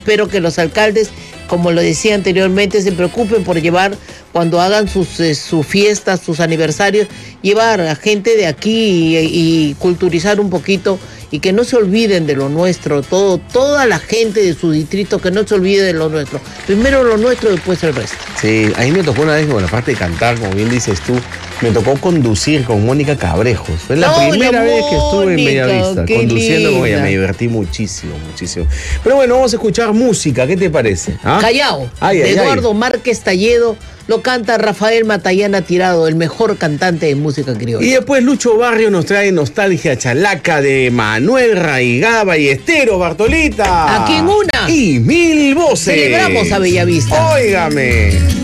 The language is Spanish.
Espero que los alcaldes, como lo decía anteriormente, se preocupen por llevar, cuando hagan sus fiestas, sus aniversarios, llevar a gente de aquí y culturizar un poquito, y que no se olviden de lo nuestro, toda la gente de su distrito, que no se olvide de lo nuestro. Primero lo nuestro, después el resto. Sí, a mí me tocó una vez, bueno, aparte de cantar, como bien dices tú, me tocó conducir con Mónica Cabrejos. Fue la primera vez que estuve en Bellavista, conduciendo con ella. Me divertí muchísimo, muchísimo. Pero bueno, vamos a escuchar música, ¿qué te parece? ¿Ah? Callao, de Eduardo Márquez Talledo. Lo canta Rafael Matallana Tirado, el mejor cantante de música criolla. Y después Lucho Barrio nos trae Nostalgia Chalaca de Manuel Raigá Ballesteros, Bartolita. Aquí en una y 1000 voces. celebramos a Bellavista. Óigame.